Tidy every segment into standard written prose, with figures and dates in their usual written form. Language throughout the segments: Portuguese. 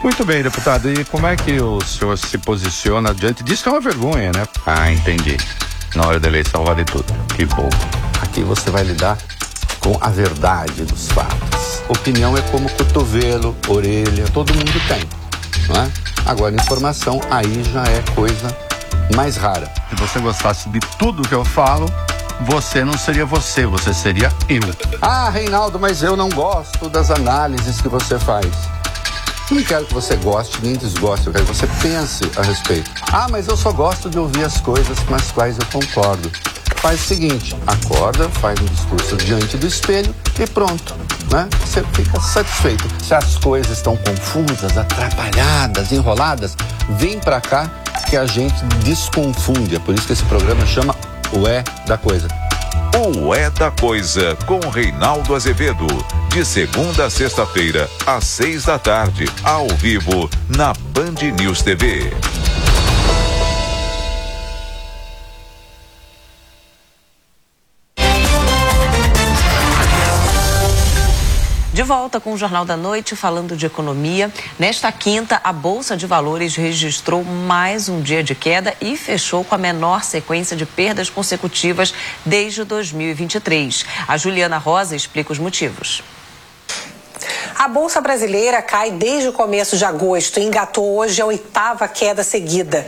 Muito bem, deputado. E como é que o senhor se posiciona diante disso? Que é uma vergonha, né? Ah, entendi. Na hora da eleição vale tudo. Que bom. Aqui você vai lidar com a verdade dos fatos. Opinião é como cotovelo, orelha, todo mundo tem, não é? Agora, informação aí já é coisa mais rara. Se você gostasse de tudo que eu falo, você não seria você, você seria eu. Ah, Reinaldo, mas eu não gosto das análises que você faz. Não quero que você goste nem desgoste, eu quero que você pense a respeito. Ah, mas eu só gosto de ouvir as coisas com as quais eu concordo. Faz o seguinte, acorda, faz um discurso diante do espelho e pronto, né? Você fica satisfeito. Se as coisas estão confusas, atrapalhadas, enroladas, vem pra cá que a gente desconfunde. É por isso que esse programa chama O É da Coisa. O É da Coisa, com Reinaldo Azevedo. De segunda a sexta-feira, às 6 da tarde, ao vivo, na Band News TV. De volta com o Jornal da Noite, falando de economia. Nesta quinta, a Bolsa de Valores registrou mais um dia de queda e fechou com a menor sequência de perdas consecutivas desde 2023. A Juliana Rosa explica os motivos. A Bolsa Brasileira cai desde o começo de agosto e engatou hoje a 8ª queda seguida,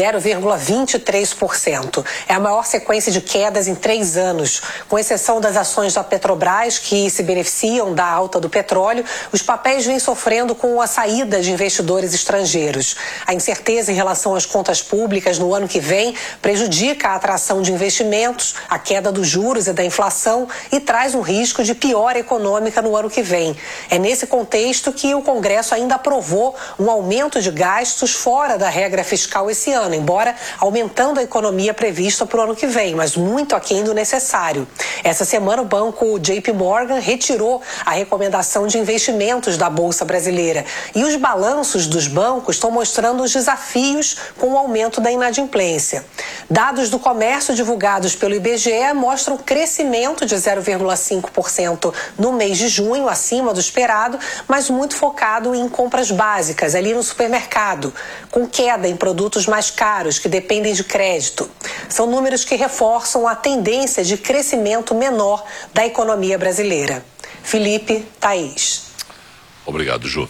0,23%. É a maior sequência de quedas em 3 anos. Com exceção das ações da Petrobras, que se beneficiam da alta do petróleo, os papéis vêm sofrendo com a saída de investidores estrangeiros. A incerteza em relação às contas públicas no ano que vem prejudica a atração de investimentos, a queda dos juros e da inflação e traz um risco de piora econômica no ano que vem. É nesse contexto que o Congresso ainda aprovou um aumento de gastos fora da regra fiscal esse ano, embora aumentando a economia prevista para o ano que vem, mas muito aquém do necessário. Essa semana o banco JP Morgan retirou a recomendação de investimentos da Bolsa Brasileira e os balanços dos bancos estão mostrando os desafios com o aumento da inadimplência. Dados do comércio divulgados pelo IBGE mostram crescimento de 0,5% no mês de junho, acima do esperado, mas muito focado em compras básicas, ali no supermercado, com queda em produtos mais caros que dependem de crédito. São números que reforçam a tendência de crescimento menor da economia brasileira. Felipe, Thaís. Obrigado, Ju.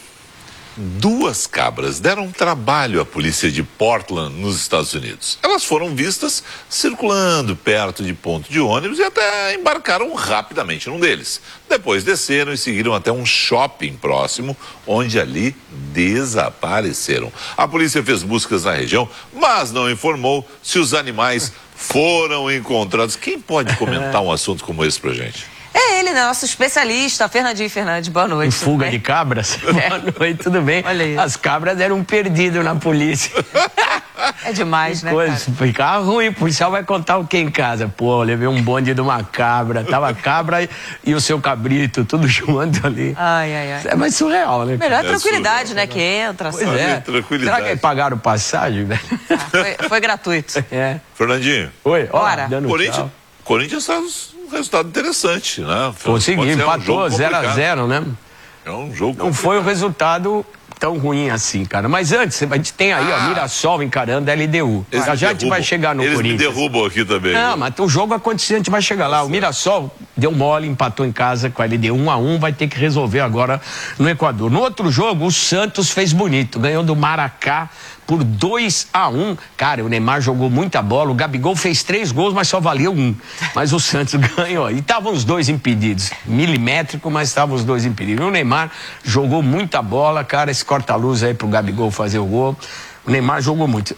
2 cabras deram trabalho à polícia de Portland, nos Estados Unidos. Elas foram vistas circulando perto de ponto de ônibus e até embarcaram rapidamente num deles. Depois desceram e seguiram até um shopping próximo, onde ali desapareceram. A polícia fez buscas na região, mas não informou se os animais foram encontrados. Quem pode comentar um assunto como esse pra gente? É ele, né? Nosso especialista, Fernandinho Fernandes. Boa noite. Em fuga de cabras? Boa noite, tudo bem? Olha aí. As cabras eram perdidas na polícia. É demais, né, coisa, cara? Fica ruim, o policial vai contar o que em casa? Pô, eu levei um bonde de uma cabra, tava a cabra e o seu cabrito, tudo junto ali. Ai, ai, ai. É mais surreal, né? Melhor tranquilidade, surreal, né? Que entra. Pois é. Tranquilidade. Será que pagaram passagem, velho? Foi gratuito. É. Fernandinho. Oi, bora. Corinthians faz um resultado interessante, né? Conseguiu, empatou 0-0, né? É um jogo Não foi o resultado tão ruim assim, cara. Mas antes, a gente tem aí, ó, Mirassol encarando a LDU. Já a gente vai chegar no Corinthians. Eles me derrubam aqui também. Não, mas o jogo aconteceu, a gente vai chegar lá. O Mirassol deu mole, empatou em casa com a LDU 1-1, vai ter que resolver agora no Equador. No outro jogo, o Santos fez bonito, ganhou do Maracá por 2-1. Cara, o Neymar jogou muita bola, o Gabigol fez 3 gols, mas só valeu 1. Mas o Santos ganhou. E estavam os dois impedidos. Milimétrico, mas estavam os dois impedidos. O Neymar jogou muita bola, cara, esse corta-luz aí pro Gabigol fazer o gol. O Neymar jogou muito.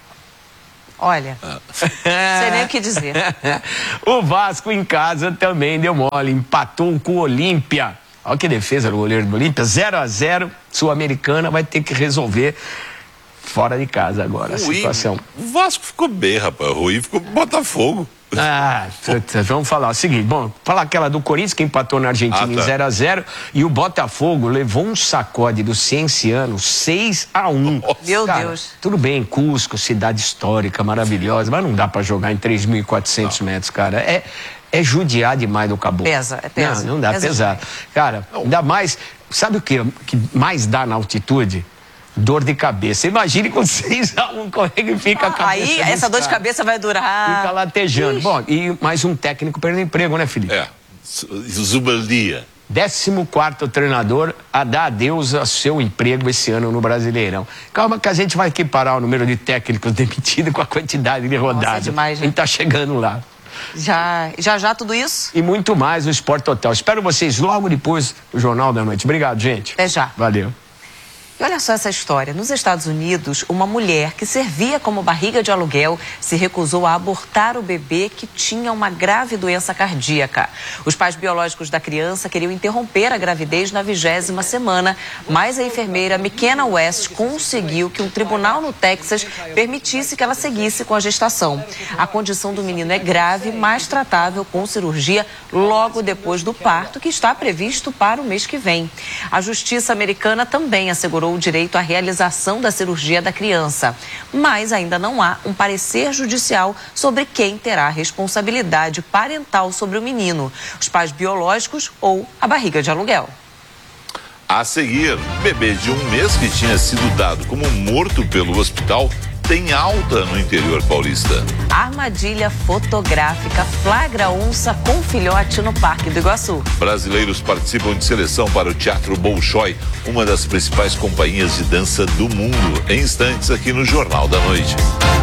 Olha, não sei nem o que dizer. O Vasco em casa também deu mole, empatou com o Olímpia. Olha que defesa do goleiro do Olímpia, 0-0, Sul-Americana vai ter que resolver fora de casa agora, a situação. O Vasco ficou bem, rapaz. O Rui ficou Botafogo. Vamos falar o seguinte, bom, falar aquela do Corinthians que empatou na Argentina em 0-0 e o Botafogo levou um sacode do Cienciano 6-1. Meu Cara, Deus. tudo bem, Cusco, cidade histórica, maravilhosa, mas não dá pra jogar em 3.400 metros, cara. É judiar demais do caboclo. Pesa. Não dá, pesado. Cara, ainda mais, sabe o que mais dá na altitude? dor de cabeça. Imagine com 6-1 como é que fica a cabeça. Aí essa dor de cabeça vai durar. Fica latejando. Ixi. Bom, e mais um técnico perdeu emprego, né, Felipe? Zubaldia. 14º treinador a dar adeus ao seu emprego esse ano no Brasileirão. Calma que a gente vai equiparar o número de técnicos demitidos com a quantidade de rodadas. Nossa, é demais, né? A gente tá chegando lá. Já tudo isso? E muito mais no Esporte Total. Espero vocês logo depois do Jornal da Noite. Obrigado, gente. Até já. Valeu. E olha só essa história. Nos Estados Unidos, uma mulher que servia como barriga de aluguel se recusou a abortar o bebê que tinha uma grave doença cardíaca. Os pais biológicos da criança queriam interromper a gravidez na 20ª semana, mas a enfermeira McKenna West conseguiu que um tribunal no Texas permitisse que ela seguisse com a gestação. A condição do menino é grave, mas tratável com cirurgia logo depois do parto, que está previsto para o mês que vem. A justiça americana também assegurou o direito à realização da cirurgia da criança, mas ainda não há um parecer judicial sobre quem terá a responsabilidade parental sobre o menino, os pais biológicos ou a barriga de aluguel. A seguir, bebê de 1 mês que tinha sido dado como morto pelo hospital tem alta no interior paulista. Armadilha fotográfica flagra onça com filhote no Parque do Iguaçu. Brasileiros participam de seleção para o Teatro Bolshoi, uma das principais companhias de dança do mundo. Em instantes aqui no Jornal da Noite.